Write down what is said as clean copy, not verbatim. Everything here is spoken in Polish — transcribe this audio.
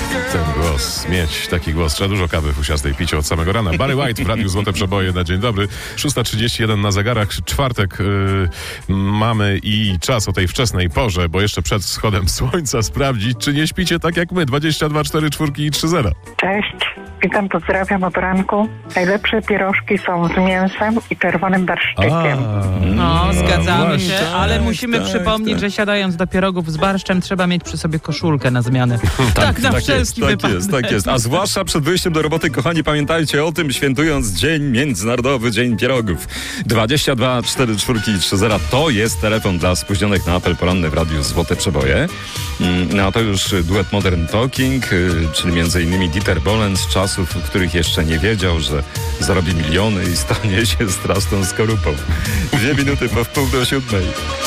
Ten głos, mieć taki głos. Trzeba dużo kawy fusiastej pić od samego rana. Barry White w Radiu Złote Przeboje na dzień dobry. 6:31 na zegarach. Czwartek mamy i czas o tej wczesnej porze, bo jeszcze przed wschodem słońca sprawdzić, czy nie śpicie tak jak my. 22, 4, 4 i 3-0. Cześć, witam, pozdrawiam od ranku. Najlepsze pierożki są z mięsem i czerwonym barszczykiem. No, zgadzamy właśnie, się, ale musimy przypomnieć, że siadając do pierogów z barszczem trzeba mieć przy sobie koszulkę na zmianę. Tak, na wszelki wypadek. Tak jest. A zwłaszcza przed wyjściem do roboty, kochani, pamiętajcie o tym, świętując Dzień Międzynarodowy Dzień Pierogów. 22 4 4 3-0 to jest telefon dla spóźnionych na apel poranny w Radiu Złote Przeboje. No a to już duet Modern Talking, czyli m.in. Dieter Bohlen z czasów, w których jeszcze nie wiedział, że zarobi miliony i stanie się straszną skorupą. 2 minuty po 6:30.